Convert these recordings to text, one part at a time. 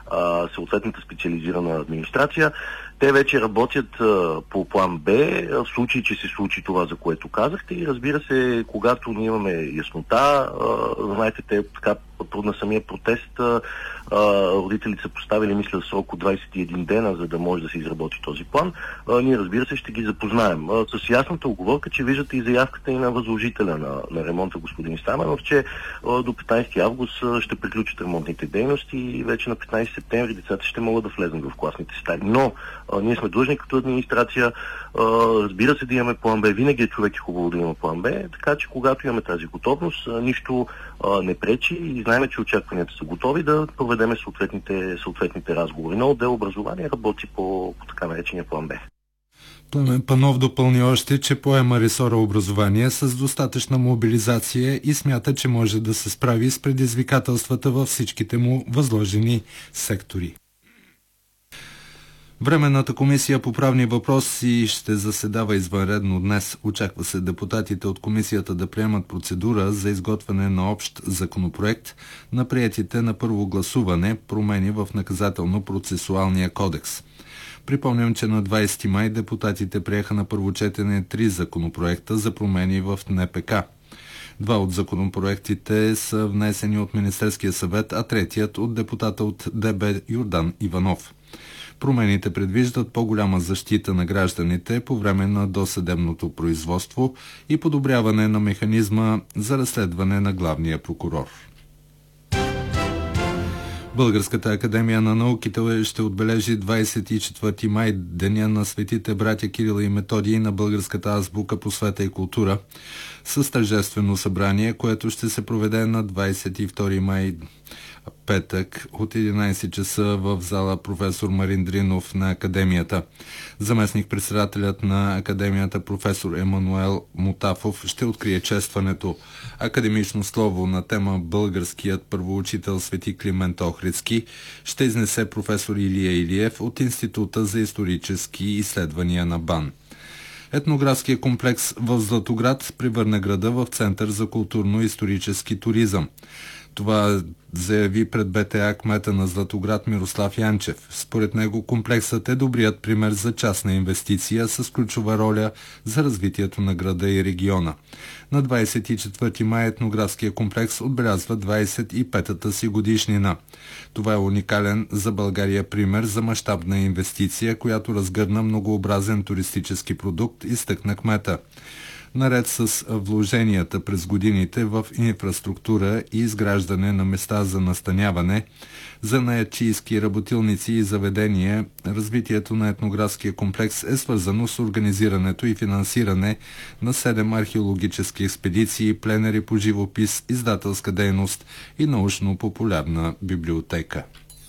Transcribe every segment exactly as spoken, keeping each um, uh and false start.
а, съответната специализирана администрация. Те вече работят а, по план Б, в случай, че се случи това, за което казахте, и разбира се, когато ние имаме яснота, а, знаете, те така на самия протест а, родителите са поставили, мисля, срок от двайсет и един дена, за да може да се изработи този план. А, ние, разбира се, ще ги запознаем. А, с ясната оговорка, че виждате и заявката и на възложителя на, на ремонта, господин Стаменов, че а, до петнайсети август а, ще приключат ремонтните дейности и вече на петнайсети септември децата ще могат да влезнат в класните стаи. Но а, ние сме длъжни като администрация, а, разбира се, да имаме план Б. Винаги е човек е хубаво да има план Б, така че когато имаме тази готовност, а, нищо а, не пречи и знаем, че очакванията са готови да проведеме съответните, съответните разговори. Но отдел образование работи по, по така наречения план Б. Пламен Панов допълни още, че поема ресора образование с достатъчна мобилизация и смята, че може да се справи с предизвикателствата във всичките му възложени сектори. Временната комисия по правни въпроси ще заседава извънредно днес. Очаква се депутатите от комисията да приемат процедура за изготвяне на общ законопроект на приетите на първо гласуване промени в наказателно-процесуалния кодекс. Припомням, че на двайсети май депутатите приеха на първо четене три законопроекта за промени в Н П К. Два от законопроектите са внесени от Министерския съвет, а третият от депутата от Д Б Йордан Иванов. Промените предвиждат по-голяма защита на гражданите по време на досъдебното производство и подобряване на механизма за разследване на главния прокурор. Българската академия на науките ще отбележи двайсет и четвърти май, деня на светите братя Кирил и Методий на българската азбука, просвета и култура, с тържествено събрание, което ще се проведе на двайсет и втори май, петък, от единайсет часа в зала професор Марин Дринов на Академията. Заместник-председателят на Академията професор Емануел Мутафов ще открие честването. Академично слово на тема Българският първоучител свети Климент Охридски ще изнесе професор Илия Илиев от Института за исторически изследвания на БАН. Етнографският комплекс в Златоград превърна града в център за културно-исторически туризъм. Това заяви пред Б Т А кмета на Златоград Мирослав Янчев. Според него комплексът е добрият пример за частна инвестиция с ключова роля за развитието на града и региона. На двайсет и четвърти май етнографския комплекс отбелязва двайсет и петата си годишнина. Това е уникален за България пример за мащабна инвестиция, която разгърна многообразен туристически продукт, изтъкна кмета. Наред с вложенията през годините в инфраструктура и изграждане на места за настаняване, за наятчийски работилници и заведения, развитието на етнографския комплекс е свързано с организирането и финансиране на седем археологически експедиции, пленери по живопис, издателска дейност и научно-популярна библиотека.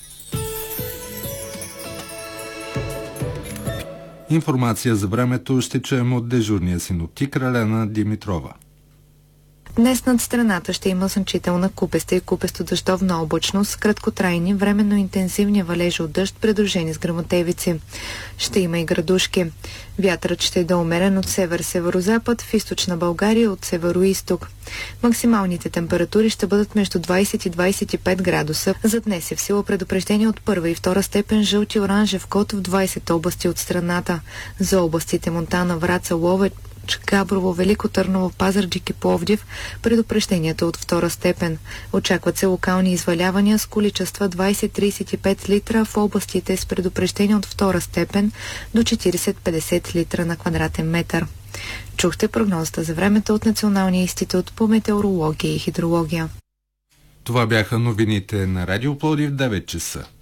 Информация за времето ще чуем от дежурния синоптик Ралена Димитрова. Днес над страната ще има значителна купеста и купесто-дъждовна облачност, краткотрайни, временно интензивни валежи от дъжд, придружени с гръмотевици. Ще има и градушки. Вятърът ще е да умерен от север-северозапад, в източна България от северо-исток. Максималните температури ще бъдат между двайсет и двайсет и пет градуса. За днес е в сила предупреждение от първа и втора степен жълт и оранжев код в двайсет области от страната. За областите Монтана, Враца, Ловеч, Габрово, Велико Търново, Пазарджик и Пловдив предупреждението от втора степен. Очакват се локални извалявания с количества двайсет до трийсет и пет литра в областите с предупреждение от втора степен до четирийсет до петдесет литра на квадратен метър. Чухте прогнозата за времето от Националния институт по метеорология и хидрология. Това бяха новините на Радио Пловдив, девет часа.